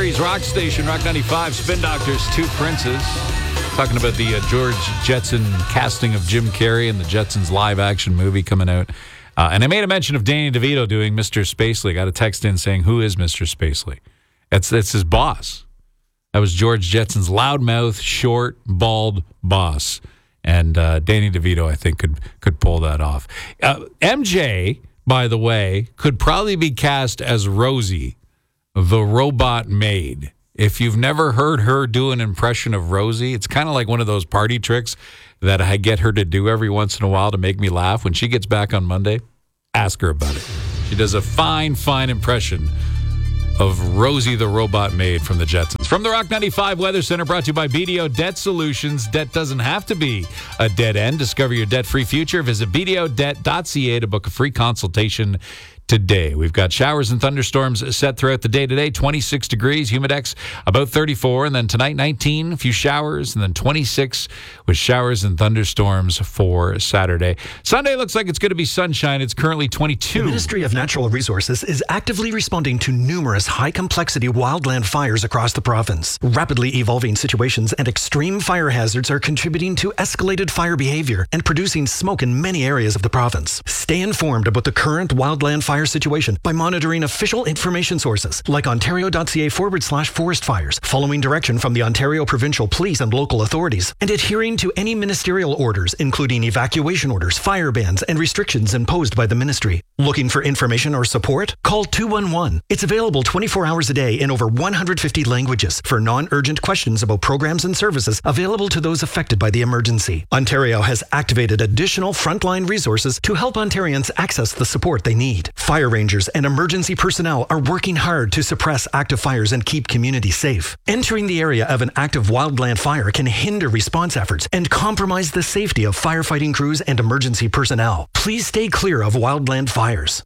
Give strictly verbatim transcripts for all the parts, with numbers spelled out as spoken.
Calgary's rock station, Rock ninety-five, Spin Doctors, Two Princes. Talking about the uh, George Jetson casting of Jim Carrey and the Jetsons live-action movie coming out. Uh, and I made a mention of Danny DeVito doing Mister Spacely. I got a text in saying, who is Mister Spacely? It's, it's his boss. That was George Jetson's loudmouth, short, bald boss. And uh, Danny DeVito, I think, could could pull that off. Uh, M J, by the way, could probably be cast as Rosie, the robot maid. If you've never heard her do an impression of Rosie, it's kind of like one of those party tricks that I get her to do every once in a while to make me laugh. When she gets back on Monday, ask her about it. She does a fine, fine impression of Rosie the robot maid from the Jetsons. From the Rock ninety-five Weather Center, brought to you by B D O Debt Solutions. Debt doesn't have to be a dead end. Discover your debt-free future. Visit b d o debt dot c a to book a free consultation today. We've got showers and thunderstorms set throughout the day today. twenty-six degrees, humidex about thirty-four, and then tonight nineteen, a few showers, and then twenty-six with showers and thunderstorms for Saturday. Sunday looks like it's going to be sunshine. It's currently twenty-two. The Ministry of Natural Resources is actively responding to numerous high-complexity wildland fires across the province. Rapidly evolving situations and extreme fire hazards are contributing to escalated fire behavior and producing smoke in many areas of the province. Stay informed about the current wildland fire situation by monitoring official information sources like ontario.ca forward slash forest fires, following direction from the Ontario Provincial Police and local authorities, and adhering to any ministerial orders, including evacuation orders, fire bans, and restrictions imposed by the ministry. Looking for information or support? Call two one one. It's available twenty-four hours a day in over one hundred fifty languages for non-urgent questions about programs and services available to those affected by the emergency. Ontario has activated additional frontline resources to help Ontarians access the support they need. Fire rangers and emergency personnel are working hard to suppress active fires and keep communities safe. Entering the area of an active wildland fire can hinder response efforts and compromise the safety of firefighting crews and emergency personnel. Please stay clear of wildland fires.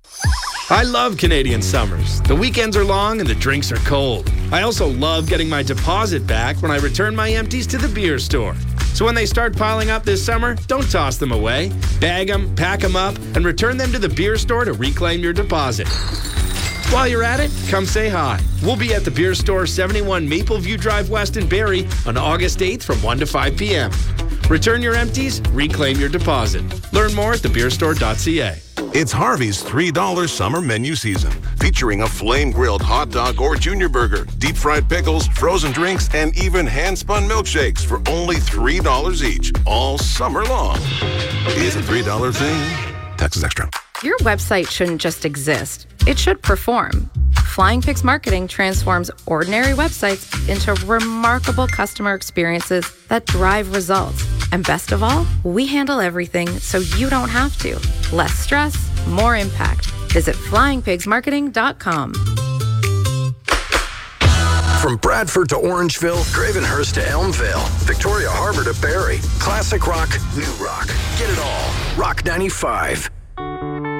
I love Canadian summers. The weekends are long and the drinks are cold. I also love getting my deposit back when I return my empties to the beer store. So when they start piling up this summer, don't toss them away. Bag them, pack them up, and return them to the beer store to reclaim your deposit. While you're at it, come say hi. We'll be at the beer store, seventy-one Mapleview Drive West in Barrie on August eighth from one to five p.m. Return your empties, reclaim your deposit. Learn more at the beer store dot c a. It's Harvey's three dollar summer menu season, featuring a flame-grilled hot dog or junior burger, deep-fried pickles, frozen drinks, and even hand-spun milkshakes for only three dollars each, all summer long. It's a three dollar thing. Taxes extra. Your website shouldn't just exist. It should perform. Flying Pigs Marketing transforms ordinary websites into remarkable customer experiences that drive results. And best of all, we handle everything so you don't have to. Less stress, more impact. Visit flying pigs marketing dot com. From Bradford to Orangeville, Gravenhurst to Elmvale, Victoria Harbour to Barrie, classic rock, new rock. Get it all. Rock ninety-five.